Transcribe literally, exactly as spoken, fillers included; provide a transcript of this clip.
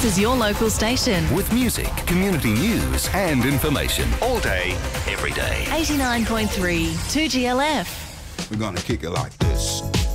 This is your local station. With music, community news and information. All day, every day. eighty-nine point three, two G L F. We're gonna kick it like